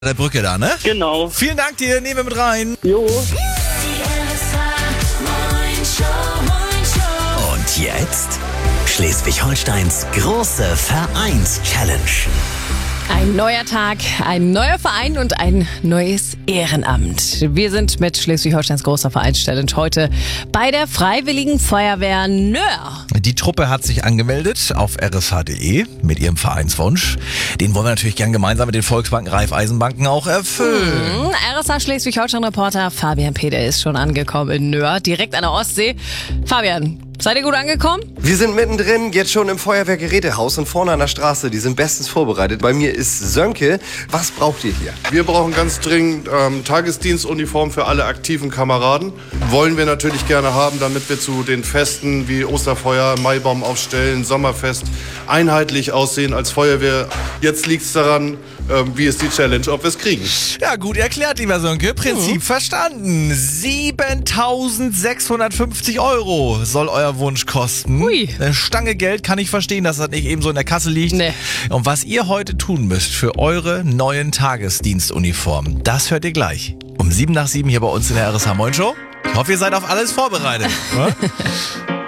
der Brücke da, ne? Genau. Vielen Dank dir, nehmen wir mit rein. Jo. Und jetzt Schleswig-Holsteins große Vereins-Challenge. Ein neuer Tag, ein neuer Verein und ein neues Ehrenamt. Wir sind mit Schleswig-Holsteins großer Vereins-Challenge heute bei der Freiwilligen Feuerwehr Nöhr. Die Truppe hat sich angemeldet auf rsh.de mit ihrem Vereinswunsch. Den wollen wir natürlich gern gemeinsam mit den Volksbanken, Raiffeisenbanken auch erfüllen. RSH Schleswig-Holstein-Reporter Fabian Peter ist schon angekommen in Nöhr, direkt an der Ostsee. Fabian, seid ihr gut angekommen? Wir sind mittendrin, jetzt schon im Feuerwehrgerätehaus und vorne an der Straße. Die sind bestens vorbereitet. Bei mir ist Sönke. Was braucht ihr hier? Wir brauchen ganz dringend Tagesdienstuniform für alle aktiven Kameraden. Wollen wir natürlich gerne haben, damit wir zu den Festen wie Osterfeuer, Maibaum aufstellen, Sommerfest einheitlich aussehen als Feuerwehr. Jetzt liegt es daran, wie ist die Challenge, ob wir es kriegen. Ja, gut erklärt, lieber Sönke. Prinzip verstanden. 7.650 € soll euer Wunsch kosten. Ui. Eine Stange Geld, kann ich verstehen, dass das nicht eben so in der Kasse liegt. Nee. Und was ihr heute tun müsst für eure neuen Tagesdienstuniformen, das hört ihr gleich. Um 7 nach 7 hier bei uns in der RSH Moin Show. Ich hoffe, ihr seid auf alles vorbereitet.